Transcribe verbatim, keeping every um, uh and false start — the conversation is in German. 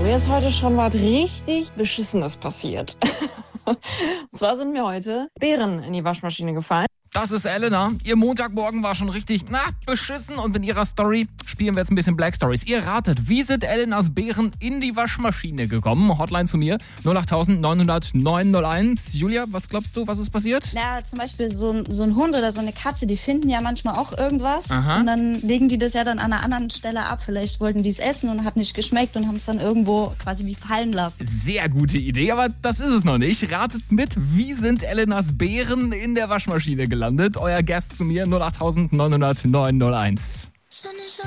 Mir ist heute schon was richtig Beschissenes passiert. Und zwar sind mir heute Beeren in die Waschmaschine gefallen. Das ist Elena. Ihr Montagmorgen war schon richtig, na, beschissen. Und mit ihrer Story spielen wir jetzt ein bisschen Black Stories. Ihr ratet, wie sind Elenas Beeren in die Waschmaschine gekommen? Hotline zu mir, null acht neun null null neun null eins. Julia, was glaubst du, was ist passiert? Ja, zum Beispiel so ein, so ein Hund oder so eine Katze, die finden ja manchmal auch irgendwas. Aha. Und dann legen die das ja dann an einer anderen Stelle ab. Vielleicht wollten die es essen und hat nicht geschmeckt und haben es dann irgendwo quasi wie fallen lassen. Sehr gute Idee, aber das ist es noch nicht. Ratet mit, wie sind Elenas Beeren in der Waschmaschine gelandet? Euer Guest zu mir, null acht neun null null neun null eins.